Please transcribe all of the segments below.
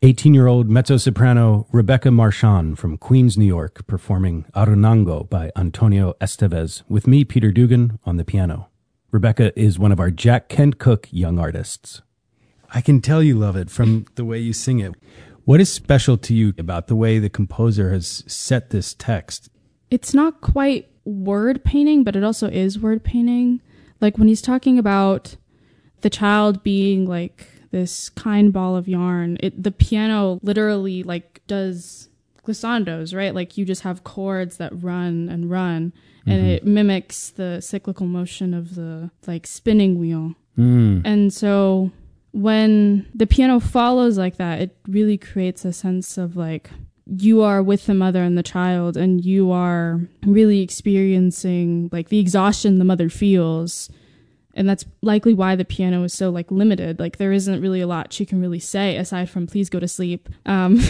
18-year-old mezzo-soprano Rebecca Marchand from Queens, New York, performing Arunango by Antonio Estevez, with me, Peter Dugan, on the piano. Rebecca is one of our Jack Kent Cooke young artists. I can tell you love it from the way you sing it. What is special to you about the way the composer has set this text? It's not quite word painting, but it also is word painting. Like when he's talking about the child being like this kind ball of yarn, the piano literally like does glissandos, right? Like you just have chords that run and run, and it mimics the cyclical motion of the like spinning wheel. And so when the piano follows like that, it really creates a sense of like you are with the mother and the child, and you are really experiencing like the exhaustion the mother feels. And that's likely why the piano is so like limited. Like there isn't really a lot she can really say aside from please go to sleep. And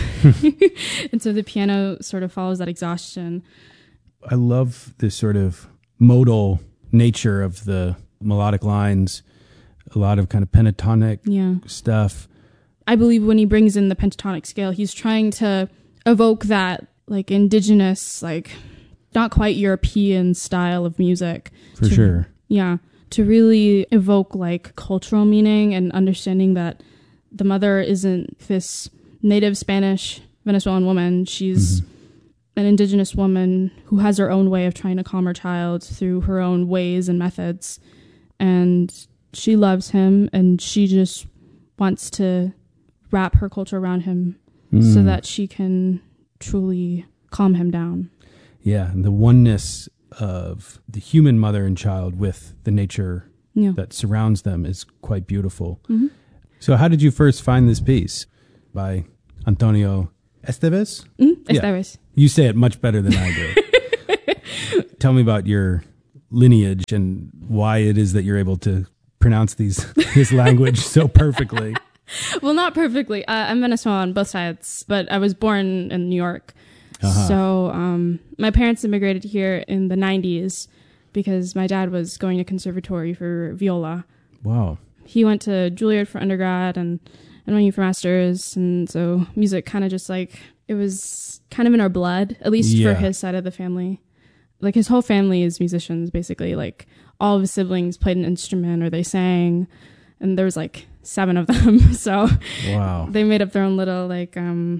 so the piano sort of follows that exhaustion. I love this sort of modal nature of the melodic lines, a lot of kind of pentatonic stuff. I believe when he brings in the pentatonic scale, he's trying to evoke that like indigenous, like not quite European style of music. For sure. Yeah. To really evoke like cultural meaning and understanding that the mother isn't this native Spanish Venezuelan woman. She's an indigenous woman who has her own way of trying to calm her child through her own ways and methods. And she loves him, and she just wants to wrap her culture around him so that she can truly calm him down. Yeah, and the oneness of the human mother and child with the nature that surrounds them is quite beautiful. So how did you first find this piece by Antonio Estevez? Estevez. You say it much better than I do. Tell me about your lineage and why it is that you're able to pronounce this language so perfectly. Well, not perfectly. I'm Venezuelan on both sides, but I was born in New York. So my parents immigrated here in the 90s because my dad was going to conservatory for viola. Wow. He went to Juilliard for undergrad and NYU for master's. And so music kind of just like, it was kind of in our blood, at least for his side of the family. Like his whole family is musicians, basically. Like all of his siblings played an instrument or they sang. And there was like 7 of them. So they made up their own little like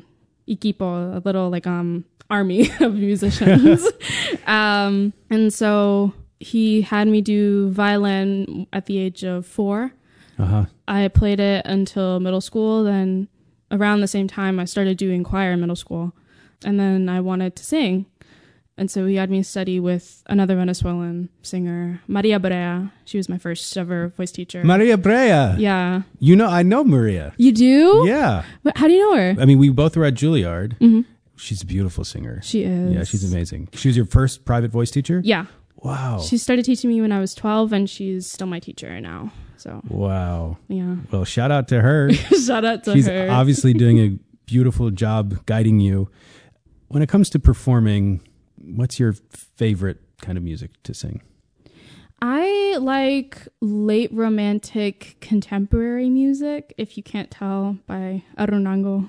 equipo, a little like army of musicians. And so he had me do violin at the age of 4. I played it until middle school. Then around the same time I started doing choir in middle school, and then I wanted to sing. And so he had me study with another Venezuelan singer, Maria Brea. She was my first ever voice teacher. Maria Brea. Yeah. You know, I know Maria. You do? Yeah. But how do you know her? I mean, we both were at Juilliard. She's a beautiful singer. She is. Yeah, she's amazing. She was your first private voice teacher? Yeah. Wow. She started teaching me when I was 12, and she's still my teacher now. So. Wow. Yeah. Well, shout out to her. Shout out to her. She's obviously doing a beautiful job guiding you. When it comes to performing, what's your favorite kind of music to sing? I like late romantic contemporary music, if you can't tell by Arunango.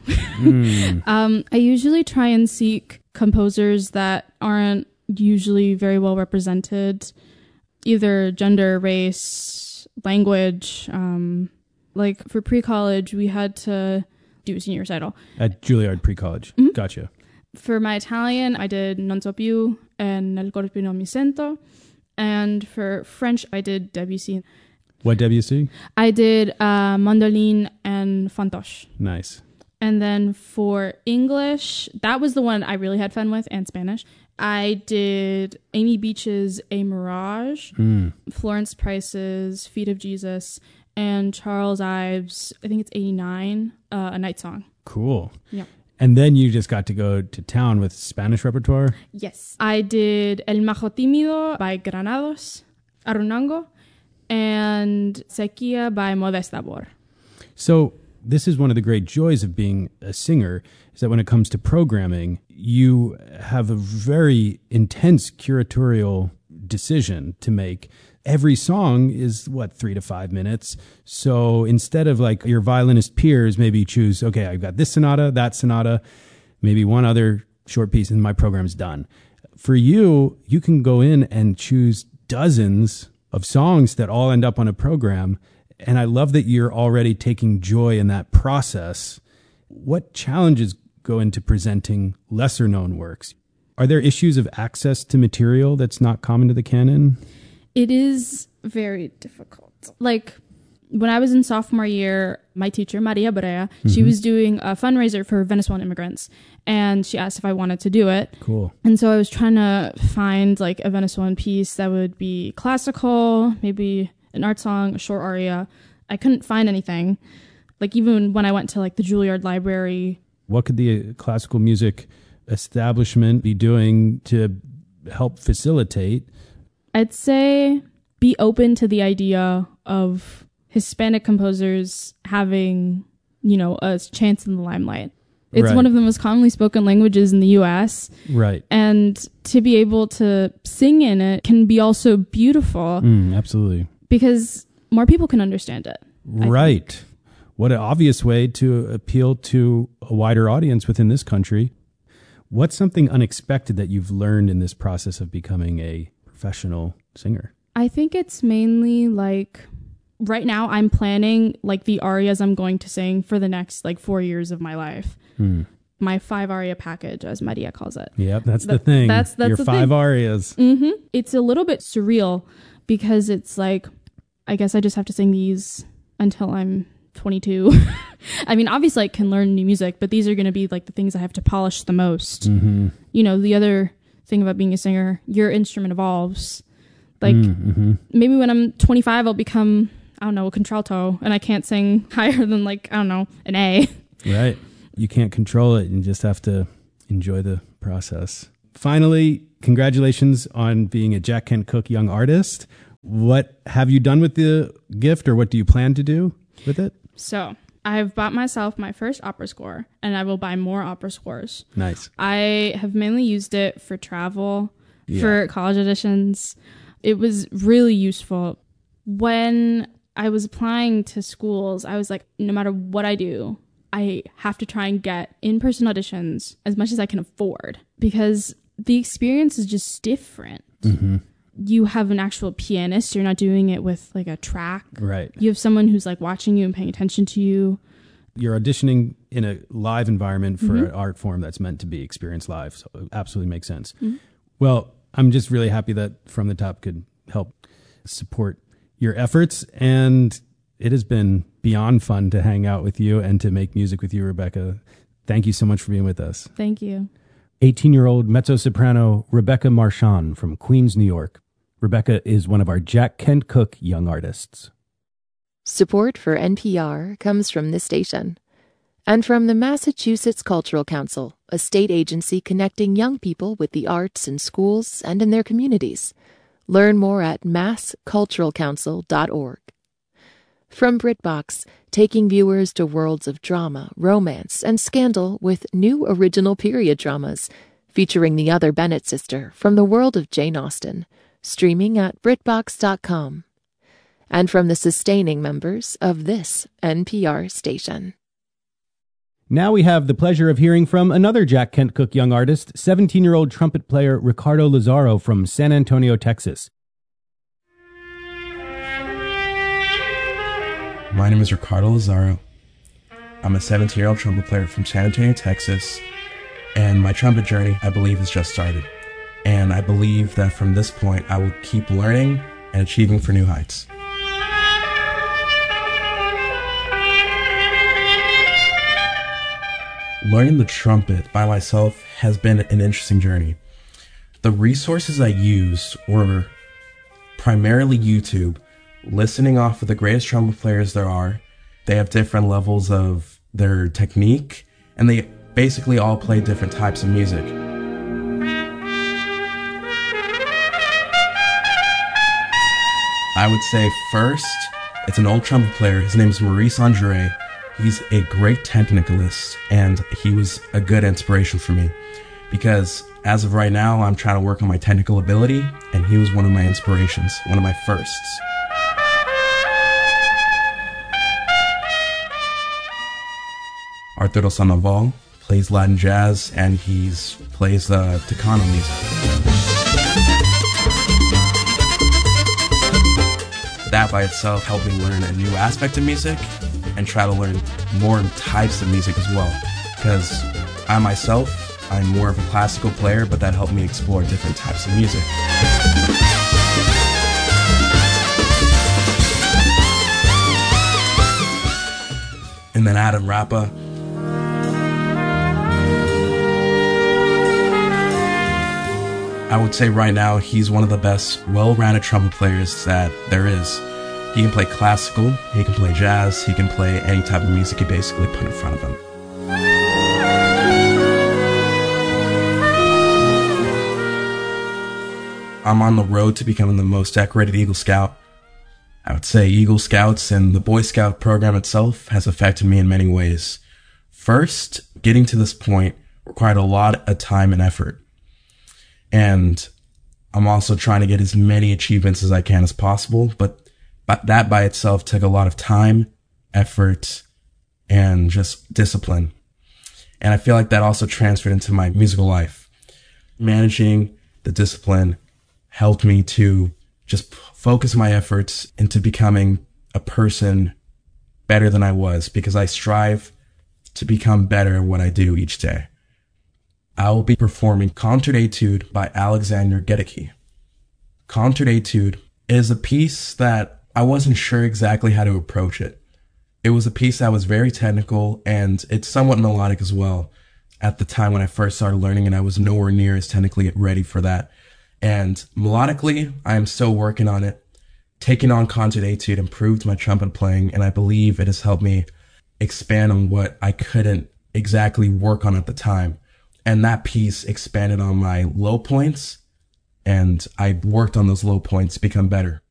I usually try and seek composers that aren't usually very well represented, either gender, race, language. Like for pre-college, we had to do a senior recital. At Juilliard pre-college. Gotcha. For my Italian, I did Non so più and Nel corpo non mi sento. And for French, I did Debussy. What Debussy? I did Mandoline and Fantoche. Nice. And then for English, that was the one I really had fun with, and Spanish. I did Amy Beach's A Mirage, Florence Price's Feet of Jesus, and Charles Ives', I think it's 89, A Night Song. Cool. Yeah. And then you just got to go to town with Spanish repertoire? Yes. I did El Majo Tímido by Granados, Arunango, and Sequía by Modest Tabor. So this is one of the great joys of being a singer, is that when it comes to programming, you have a very intense curatorial decision to make. Every song is 3 to 5 minutes. So instead of like your violinist peers, maybe choose, okay, I've got this sonata, that sonata, maybe one other short piece, and my program's done. For you, you can go in and choose dozens of songs that all end up on a program. And I love that you're already taking joy in that process. What challenges go into presenting lesser known works? Are there issues of access to material that's not common to the canon? It is very difficult. Like when I was in sophomore year, my teacher, Maria Brea, she was doing a fundraiser for Venezuelan immigrants. And she asked if I wanted to do it. Cool. And so I was trying to find like a Venezuelan piece that would be classical, maybe an art song, a short aria. I couldn't find anything. Like even when I went to like the Juilliard Library. What could the classical music establishment be doing to help facilitate? I'd say be open to the idea of Hispanic composers having, a chance in the limelight. It's Right. one of the most commonly spoken languages in the U.S. Right. And to be able to sing in it can be also beautiful Absolutely. because more people can understand it. Right. What an obvious way to appeal to a wider audience within this country. What's something unexpected that you've learned in this process of becoming a professional singer? I think it's mainly like right now I'm planning like the arias I'm going to sing for the next like 4 years of my life. My 5 aria package, as Maria calls it. Yep, that's the thing. That's your the 5 thing. arias. It's a little bit surreal because it's like, I guess I just have to sing these until I'm 22. I mean, obviously I can learn new music, but these are going to be like the things I have to polish the most. The other thing about being a singer, your instrument evolves. Like maybe when I'm 25, I'll become, I don't know, a contralto, and I can't sing higher than like, I don't know, an A. Right. You can't control it. You just have to enjoy the process. Finally, congratulations on being a Jack Kent Cooke Young Artist. What have you done with the gift, or what do you plan to do with it? So I've bought myself my first opera score, and I will buy more opera scores. Nice. I have mainly used it for travel, for college auditions. It was really useful. When I was applying to schools, I was like, no matter what I do, I have to try and get in-person auditions as much as I can afford because the experience is just different. You have an actual pianist. You're not doing it with like a track. Right. You have someone who's like watching you and paying attention to you. You're auditioning in a live environment for an art form that's meant to be experienced live. So it absolutely makes sense. Well, I'm just really happy that From the Top could help support your efforts. And it has been beyond fun to hang out with you and to make music with you, Rebecca. Thank you so much for being with us. Thank you. 18-year-old mezzo-soprano Rebecca Marchand from Queens, New York. Rebecca is one of our Jack Kent Cooke Young Artists. Support for NPR comes from this station and from the Massachusetts Cultural Council, a state agency connecting young people with the arts in schools and in their communities. Learn more at massculturalcouncil.org. From BritBox, taking viewers to worlds of drama, romance, and scandal with new original period dramas, featuring the other Bennett sister from the world of Jane Austen, streaming at BritBox.com. And from the sustaining members of this NPR station. Now we have the pleasure of hearing from another Jack Kent Cooke Young Artist, 17-year-old trumpet player Ricardo Lazaro from San Antonio, Texas. My name is Ricardo Lazaro. I'm a 17-year-old trumpet player from San Antonio, Texas, and my trumpet journey, I believe, has just started. And I believe that from this point, I will keep learning and achieving for new heights. Learning the trumpet by myself has been an interesting journey. The resources I used were primarily YouTube, listening off of the greatest trumpet players there are. They have different levels of their technique, and they basically all play different types of music. I would say first, it's an old trumpet player. His name is Maurice Andre. He's a great technicalist, and he was a good inspiration for me because as of right now, I'm trying to work on my technical ability, and he was one of my inspirations, one of my firsts. Arturo Sandoval plays Latin jazz, and he plays Tejano music. That by itself helped me learn a new aspect of music and try to learn more types of music as well. Because I'm more of a classical player, but that helped me explore different types of music. And then Adam Rappa. I would say right now he's one of the best well-rounded trumpet players that there is. He can play classical, he can play jazz, he can play any type of music you basically put in front of him. I'm on the road to becoming the most decorated Eagle Scout. I would say Eagle Scouts and the Boy Scout program itself has affected me in many ways. First, getting to this point required a lot of time and effort. And I'm also trying to get as many achievements as I can as possible, but that by itself took a lot of time, effort, and just discipline. And I feel like that also transferred into my musical life. Managing the discipline helped me to just focus my efforts into becoming a person better than I was, because I strive to become better at what I do each day. I will be performing Concert Etude by Alexander Gedeke. Concert Etude is a piece that I wasn't sure exactly how to approach it. It was a piece that was very technical, and it's somewhat melodic as well. At the time when I first started learning, and I was nowhere near as technically ready for that. And melodically, I am still working on it. Taking on Concert Etude improved my trumpet playing, and I believe it has helped me expand on what I couldn't exactly work on at the time. And that piece expanded on my low points, and I worked on those low points to become better.